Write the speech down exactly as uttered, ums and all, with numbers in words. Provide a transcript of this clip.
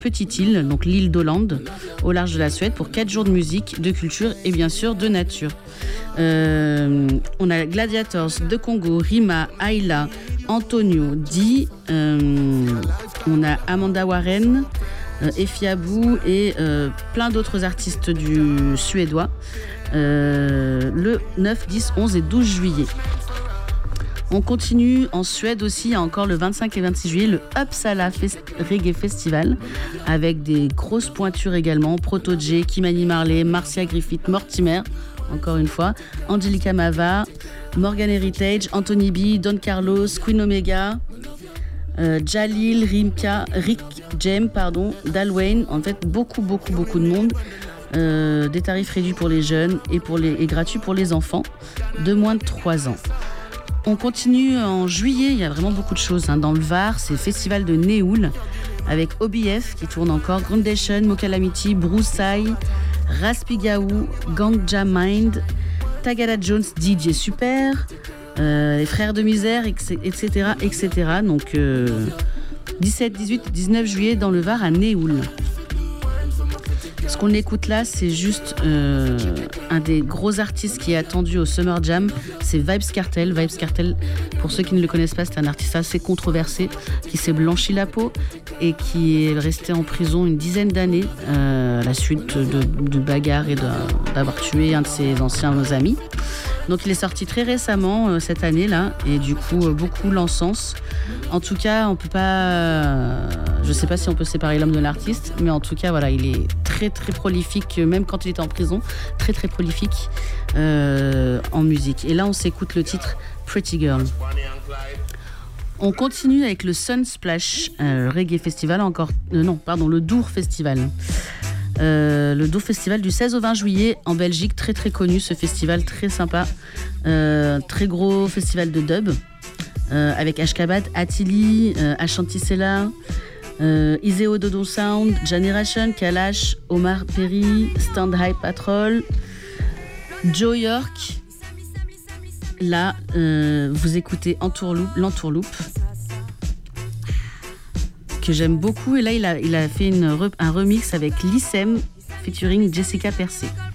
petite île, donc l'île d'Hollande, au large de la Suède, pour quatre jours de musique, de culture et bien sûr de nature. Euh, on a Gladiators de Congo, Rima, Ayla, Antonio, Di, euh, on a Amanda Warren, euh, Effie Abou et euh, plein d'autres artistes du suédois, euh, le neuf, dix, onze et douze juillet. On continue en Suède aussi, il y a encore le vingt-cinq et vingt-six juillet, le Uppsala Fest- Reggae Festival, avec des grosses pointures également, Proto J, Kimani Marley, Marcia Griffith, Mortimer, encore une fois, Angelica Mava, Morgan Heritage, Anthony B, Don Carlos, Queen Omega, euh, Jalil, Rimka, Rick Jem, pardon, Dalwayne, en fait beaucoup beaucoup beaucoup de monde. Euh, des tarifs réduits pour les jeunes et, pour les, et gratuits pour les enfants de moins de trois ans. On continue en juillet, il y a vraiment beaucoup de choses. Hein. Dans le Var, c'est le festival de Néoul avec O B F qui tourne encore, Groundation, Mokalamity, Broussaï, Raspigaou, Ganja Mind, Tagada Jones, D J Super, euh, les Frères de Misère, et cetera et cetera. Donc euh, dix-sept, dix-huit, dix-neuf juillet dans le Var à Néoul. Ce qu'on écoute là, c'est juste euh, un des gros artistes qui est attendu au Summer Jam, c'est Vybz Kartel. Vybz Kartel, pour ceux qui ne le connaissent pas, c'est un artiste assez controversé qui s'est blanchi la peau et qui est resté en prison une dizaine d'années euh, à la suite de, de bagarres et de, d'avoir tué un de ses anciens amis. Donc il est sorti très récemment euh, cette année-là et du coup euh, beaucoup l'encens. En tout cas, on peut pas, euh, je sais pas si on peut séparer l'homme de l'artiste, mais en tout cas voilà, il est très très prolifique, même quand il était en prison, très très prolifique euh, en musique. Et là, on s'écoute le titre Pretty Girl. On continue avec le Sunsplash euh, Reggae Festival, encore euh, non, pardon, le Dour Festival. Euh, le Dour Festival du seize au vingt juillet en Belgique, très très connu ce festival, très sympa, euh, très gros festival de dub euh, avec Ashkabat, Attili, euh, Ashanti Sela, euh, Iseo Dodo Sound, Generation, Kalash, Omar Perry, Stand High Patrol, Joe York. Là, euh, vous écoutez Entourloupe, l'Entourloupe, que j'aime beaucoup. Et là, il a, il a fait une, un remix avec Lissem featuring Jessica Percé.